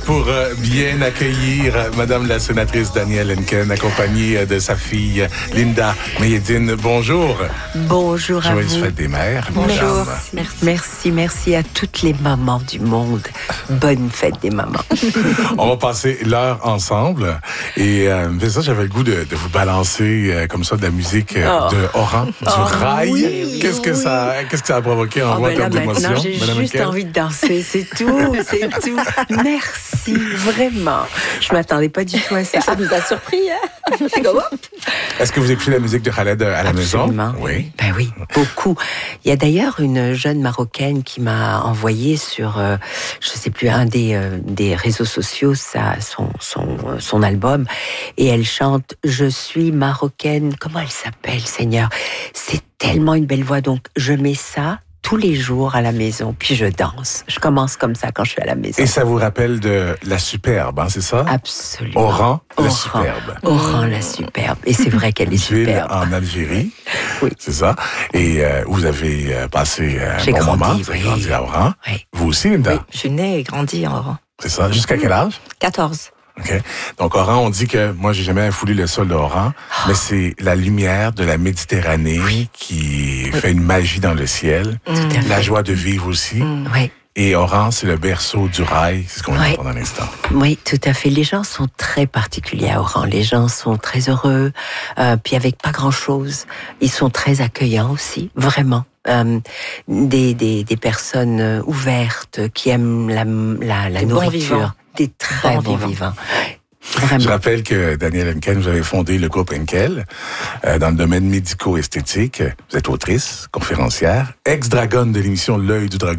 pour bien accueillir Madame la sénatrice Danielle Hennequin, accompagnée de sa fille Linda Mayedine. Bonjour. Bonjour à vous. Joyeuse fête des mères. Bonjour. Merci à toutes les mamans du monde. Bonne fête des mamans. On va passer l'heure ensemble. Et ça, j'avais le goût de vous balancer comme ça de la musique de Oran, du rail. Oui, Qu'est-ce que ça a provoqué en moi comme émotion? Maintenant, j'ai juste envie de danser, c'est tout. Merci, vraiment. Je m'attendais pas du tout à ça. Ça nous a surpris, hein? C'est comment? Est-ce que vous écoutez la musique de Khaled à la maison? Absolument. Oui. Ben oui, beaucoup. Il y a d'ailleurs une jeune Marocaine qui m'a envoyé sur, je sais plus, un des réseaux sociaux, son album, et elle chante « Je suis marocaine ». Comment elle s'appelle, Seigneur? C'est tellement une belle voix, donc je mets ça tous les jours à la maison, puis je danse. Je commence comme ça quand je suis à la maison. Et ça vous rappelle de la superbe, hein, c'est ça? Absolument. Oran, la superbe. Oran, la superbe. Et c'est vrai qu'elle est superbe. En Algérie, oui. C'est ça. Et vous avez passé un J'ai bon grandi, moment. Vous avez grandi à Oran. Oui. Vous aussi, Linda? Oui, je suis née et grandie en Oran. C'est ça. Jusqu'à quel âge? 14. OK. Donc, Oran, on dit que, moi, j'ai jamais foulé le sol d'Oran, mais c'est la lumière de la Méditerranée qui fait une magie dans le ciel. La joie de vivre aussi. Oui. Et Oran, c'est le berceau du rail. C'est ce qu'on va entendre dans l'instant. Oui, tout à fait. Les gens sont très particuliers à Oran. Les gens sont très heureux, puis avec pas grand-chose. Ils sont très accueillants aussi, vraiment. Des personnes ouvertes qui aiment la nourriture. Des très bons vivants. Vraiment. Je rappelle que Danielle Hennequin, vous avez fondé le groupe Henkel dans le domaine médico-esthétique. Vous êtes autrice, conférencière, ex-dragonne de l'émission L'œil du dragon.